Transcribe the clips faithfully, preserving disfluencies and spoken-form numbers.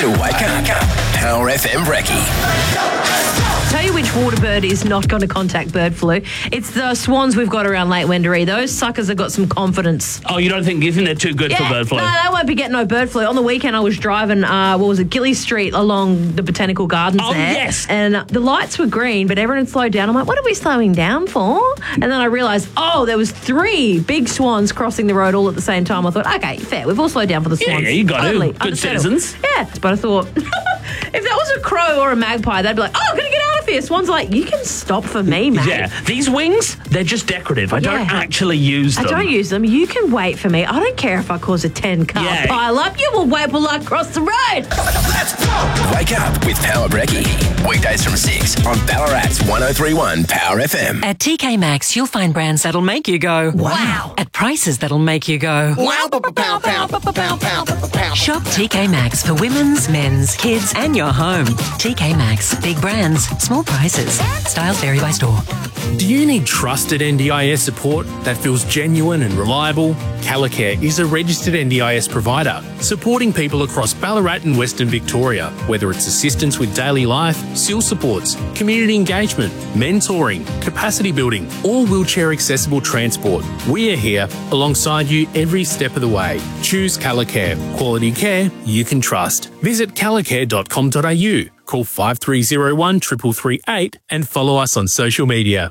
to wake up. Power F M Brekkie. Tell you which water bird is not going to contact bird flu. It's the swans we've got around Lake Wendouree. Those suckers have got some confidence. Oh, you don't think you think they're too good yeah, for bird flu? No, they won't be getting no bird flu. On the weekend, I was driving, uh, what was it, Gilly Street along the Botanical Gardens oh, there. yes. And uh, the lights were green, but everyone had slowed down. I'm like, what are we slowing down for? And then I realised, oh, there was three big swans crossing the road all at the same time. I thought, okay, fair. We've all slowed down for the swans. Yeah, yeah you got totally. to. Good citizens. Yeah, but I thought, if that was a crow or a magpie, they'd be like, oh, I'm going to get out of here. Swans are like, you can stop for me, mate. Yeah, these wings, they're just decorative. I don't Yeah. actually use them. I don't use them. You can wait for me. I don't care if I cause a ten-car Yeah. pile up. You will wait while I cross the road. Let's go. Wake up with Power Brekkie. Weekdays from six on Ballarat's one oh three one Power F M. At T K Maxx, you'll find brands that'll make you go, wow. At prices that'll make you go, Wow. Pow, pow, pow, pow, pow, pow. Shop T K Maxx for women's, men's, kids, and your home. T K Maxx. Big brands, small prices. Styles vary by store. Do you need trusted N D I S support that feels genuine and reliable? Calicare is a registered N D I S provider, supporting people across Ballarat and Western Victoria, whether it's assistance with daily life, S I L supports, community engagement, mentoring, capacity building, or wheelchair accessible transport. We are here alongside you every step of the way. Choose Calicare, quality care you can trust. Visit calicare dot com dot a u. Call five three zero one, three three three eight and follow us on social media.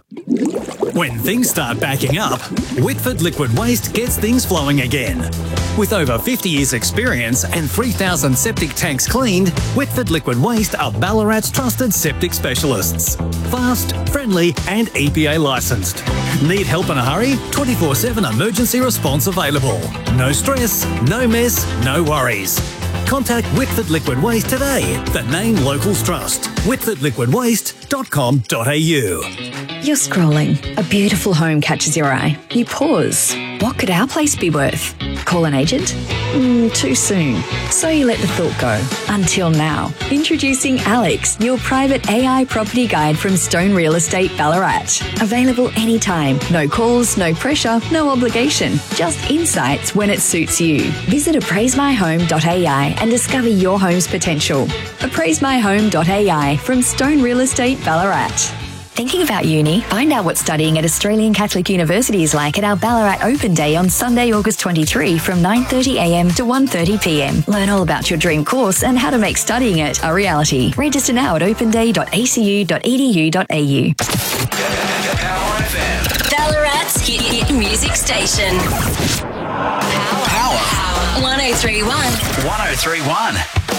When things start backing up, Whitford Liquid Waste gets things flowing again. With over fifty years experience and three thousand septic tanks cleaned, Whitford Liquid Waste are Ballarat's trusted septic specialists. Fast, friendly and E P A licensed. Need help in a hurry? twenty-four seven emergency response available. No stress, no mess, no worries. Contact Whitford Liquid Waste today. The name locals trust. whitford liquid waste dot com dot a u. You're scrolling. A beautiful home catches your eye. You pause. What could our place be worth? Call an agent? Mm, too soon. So you let the thought go. Until now. Introducing Alex, your private A I property guide from Stone Real Estate Ballarat. Available anytime. No calls, no pressure, no obligation. Just insights when it suits you. Visit appraise my home dot a i and discover your home's potential. appraise my home dot a i from Stone Real Estate Ballarat. Thinking about uni? Find out what studying at Australian Catholic University is like at our Ballarat Open Day on Sunday, August twenty-third from nine thirty a m to one thirty p m. Learn all about your dream course and how to make studying it a reality. Register now at open day dot a c u dot e d u dot a u. Ballarat's hit, hit music station. Power. Power. one oh three one. one oh three one.